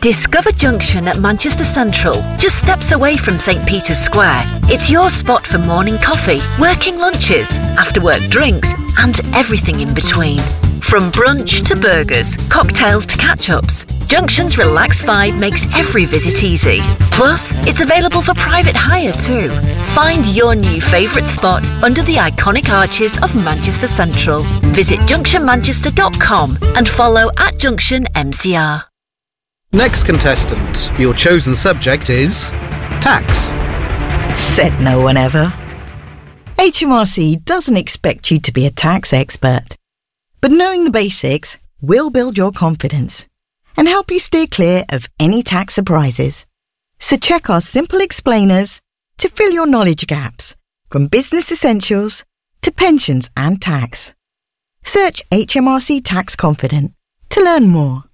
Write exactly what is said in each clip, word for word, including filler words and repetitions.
Discover Junction at Manchester Central, just steps away from St Peter's Square. It's your spot for morning coffee, working lunches, after-work drinks, and everything in between. From brunch to burgers, cocktails to catch-ups, Junction's relaxed vibe makes every visit easy. Plus, it's available for private hire too. Find your new favourite spot under the iconic arches of Manchester Central. Visit junction manchester dot com and follow at Junction M C R. Next contestant, your chosen subject is tax. Said no one ever. H M R C doesn't expect you to be a tax expert, but knowing the basics will build your confidence and help you steer clear of any tax surprises. So check our simple explainers to fill your knowledge gaps, from business essentials to pensions and tax. Search H M R C Tax Confident to learn more.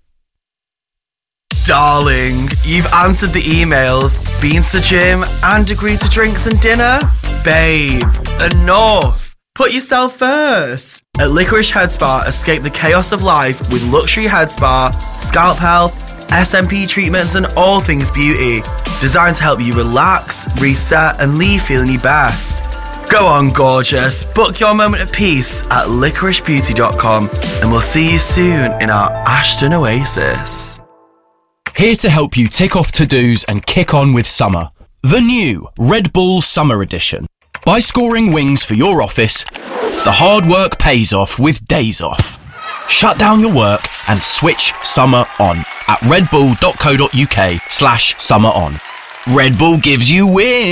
Darling, you've answered the emails, been to the gym, and agreed to drinks and dinner? Babe, enough. Put yourself first. At Licorice Head Spa, escape the chaos of life with luxury head spa, scalp health, S M P treatments, and all things beauty. Designed to help you relax, reset, and leave feeling your best. Go on, gorgeous. Book your moment of peace at licorice beauty dot com, and we'll see you soon in our Ashton Oasis. Here to help you tick off to-dos and kick on with summer. The new Red Bull Summer Edition. By scoring wings for your office, the hard work pays off with days off. Shut down your work and switch summer on at redbull dot co dot uk slash summer on. Red Bull gives you wings.